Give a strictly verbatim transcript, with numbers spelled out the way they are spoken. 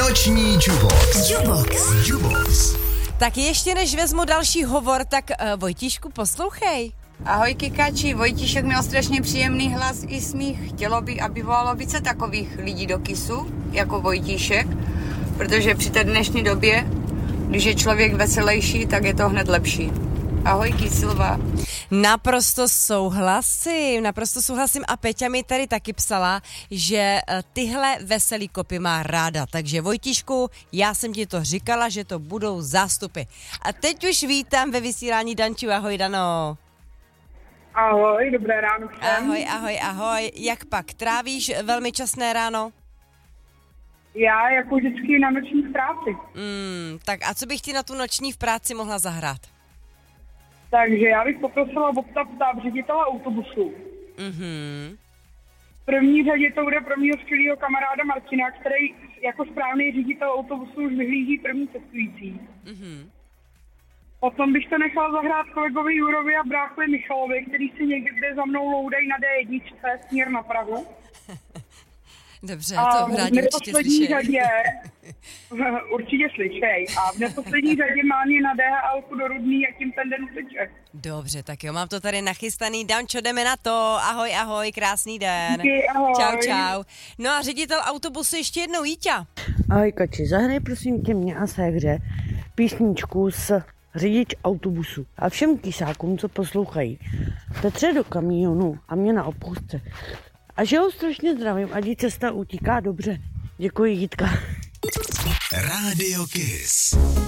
Noční Jubox. Jubox. Jubox. Tak ještě než vezmu další hovor, tak uh, Vojtíšku, poslouchej. Ahoj Kikači, Vojtíšek měl strašně příjemný hlas i smích. Chtělo by, aby volalo více takových lidí do Kissu, jako Vojtíšek, protože při té dnešní době, když je člověk veselější, tak je to hned lepší. Ahoj Kysilva. Naprosto souhlasím, naprosto souhlasím a Peťa mi tady taky psala, že tyhle veselý kopy má ráda, takže Vojtíšku, já jsem ti to říkala, že to budou zástupy. A teď už vítám ve vysílání Danču, ahoj Dano. Ahoj, dobré ráno všem. Ahoj, ahoj, ahoj, jak pak, trávíš velmi časné ráno? Já jako vždycky na noční v práci. Mm, tak a co bych ti na tu noční v práci mohla zahrát? Takže já bych poprosila Bobta ptát ředitele autobusu. Mhm. V první řadě to bude pro mýho skvělého kamaráda Martina, který jako správný ředitel autobusu už vyhlíží první cestující. Mhm. Potom bych to nechal zahrát kolegovi Jurovi a bráchovi Michalovi, který si někde za mnou loudají na dé jedna směr na Prahu. Dobře, A to v rádi určitě neposlední slyšej. řadě, určitě slyšej, a v neposlední řadě mám je na dé há elku do Rudný a tím ten den uteče. Dobře, tak jo, mám to tady nachystaný. Dančo, jdeme na to. Ahoj, ahoj, krásný den. Díky, ahoj. Čau, čau. No a ředitel autobusu ještě jednou, Jíťa. Ahoj Kači, zahraj prosím tě mě a séhře písničku s řidič autobusu a všem kysákům, co poslouchají. Tetře do kamionu a mě na opustce. A že ho strašně zdravím, ať jí cesta utíká dobře. Děkuji, Jitka. Rádio Kiss.